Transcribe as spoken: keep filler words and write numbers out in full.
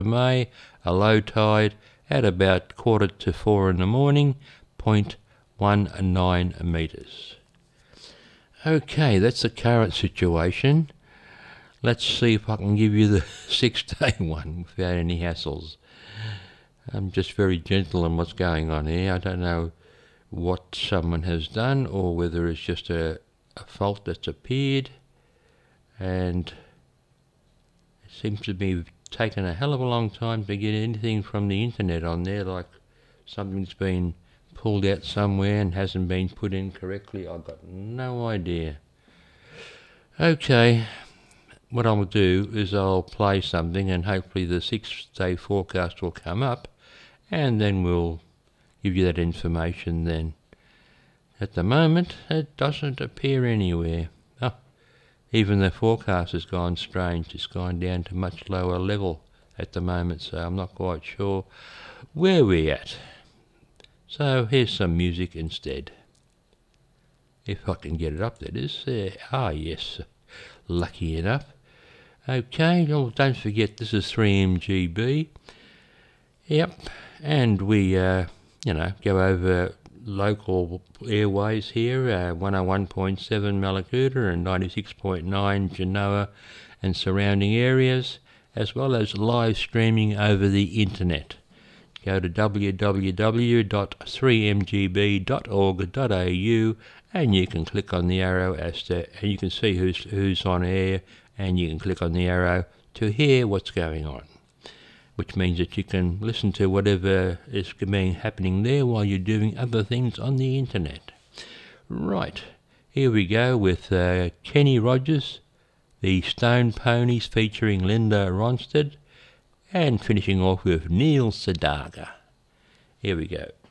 May, a low tide at about quarter to four in the morning, zero point one nine metres. Okay, that's the current situation. Let's see if I can give you the six-day one without any hassles. I'm just very gentle on what's going on here. I don't know what someone has done or whether it's just a, a fault that's appeared, and it seems to be taken a hell of a long time to get anything from the internet on there, like something's been pulled out somewhere and hasn't been put in correctly. I've got no idea. Okay, what I'll do is I'll play something and hopefully the six-day forecast will come up, and then we'll give you that information then. At the moment, it doesn't appear anywhere. Oh, even the forecast has gone strange. It's gone down to much lower level at the moment, so I'm not quite sure where we're at. So here's some music instead. If I can get it up, that is. Uh, ah, yes, lucky enough. Okay, well, don't forget this is three M G B. Yep, and we, uh, you know, go over local airways here, uh, one oh one point seven Mallacoota and ninety-six point nine Genoa and surrounding areas, as well as live streaming over the internet. Go to w w w dot three m g b dot org dot a u and you can click on the arrow as to, and you can see who's who's on air, and you can click on the arrow to hear what's going on, which means that you can listen to whatever is being happening there while you're doing other things on the internet. Right, here we go with uh, Kenny Rogers, the Stone Ponies featuring Linda Ronstadt, and finishing off with Neil Sedaka. Here we go.